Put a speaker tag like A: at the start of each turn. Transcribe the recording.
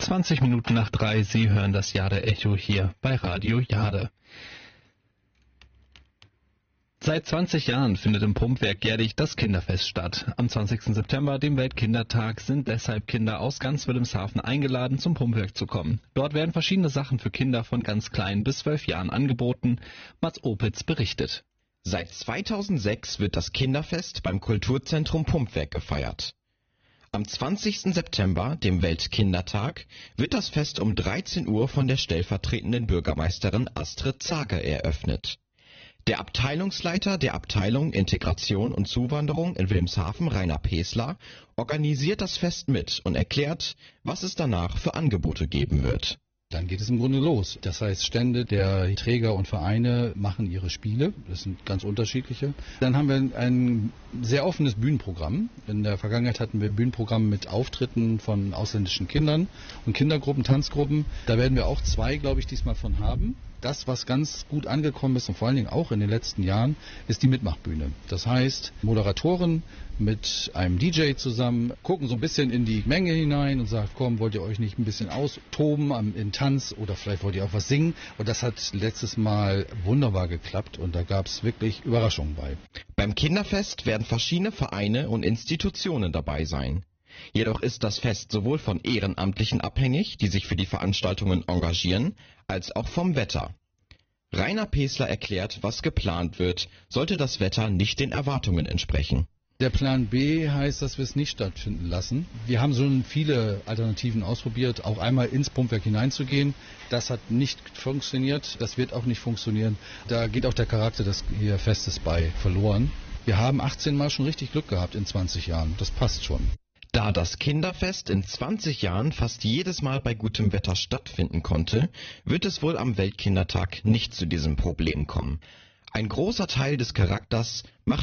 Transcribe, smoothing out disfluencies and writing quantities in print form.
A: 20 Minuten nach 3, Sie hören das Jade-Echo hier bei Radio Jade. Seit 20 Jahren findet im Pumpwerk jährlich das Kinderfest statt. Am 20. September, dem Weltkindertag, sind deshalb Kinder aus ganz Wilhelmshaven eingeladen, zum Pumpwerk zu kommen. Dort werden verschiedene Sachen für Kinder von ganz klein bis 12 Jahren angeboten. Mats Opitz berichtet.
B: Seit 2006 wird das Kinderfest beim Kulturzentrum Pumpwerk gefeiert. Am 20. September, dem Weltkindertag, wird das Fest um 13 Uhr von der stellvertretenden Bürgermeisterin Astrid Zager eröffnet. Der Abteilungsleiter der Abteilung Integration und Zuwanderung in Wilhelmshaven, Rainer Pesler, organisiert das Fest mit und erklärt, was es danach für Angebote geben wird.
C: Dann geht es im Grunde los. Das heißt, Stände der Träger und Vereine machen ihre Spiele. Das sind ganz unterschiedliche. Dann haben wir ein sehr offenes Bühnenprogramm. In der Vergangenheit hatten wir Bühnenprogramm mit Auftritten von ausländischen Kindern und Kindergruppen, Tanzgruppen. Da werden wir auch 2, glaube ich, diesmal von haben. Das, was ganz gut angekommen ist und vor allen Dingen auch in den letzten Jahren, ist die Mitmachbühne. Das heißt, Moderatoren mit einem DJ zusammen gucken so ein bisschen in die Menge hinein und sagen, komm, wollt ihr euch nicht ein bisschen austoben in Tanz oder vielleicht wollt ihr auch was singen? Und das hat letztes Mal wunderbar geklappt und da gab es wirklich Überraschungen bei.
B: Beim Kinderfest werden verschiedene Vereine und Institutionen dabei sein. Jedoch ist das Fest sowohl von Ehrenamtlichen abhängig, die sich für die Veranstaltungen engagieren, als auch vom Wetter. Rainer Pesler erklärt, was geplant wird, sollte das Wetter nicht den Erwartungen entsprechen.
C: Der Plan B heißt, dass wir es nicht stattfinden lassen. Wir haben schon viele Alternativen ausprobiert, auch einmal ins Pumpwerk hineinzugehen. Das hat nicht funktioniert, das wird auch nicht funktionieren. Da geht auch der Charakter des hier Festes bei verloren. Wir haben 18 Mal schon richtig Glück gehabt in 20 Jahren, das passt schon.
B: Da das Kinderfest in 20 Jahren fast jedes Mal bei gutem Wetter stattfinden konnte, wird es wohl am Weltkindertag nicht zu diesem Problem kommen. Ein großer Teil des Charakters macht